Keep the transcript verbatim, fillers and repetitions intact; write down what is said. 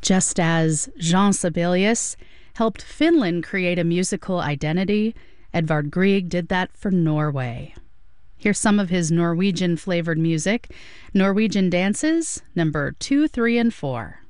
Just as Jean Sibelius helped Finland create a musical identity, Edvard Grieg did that for Norway. Here's some of his Norwegian-flavored music. Norwegian Dances, number two, three, and four.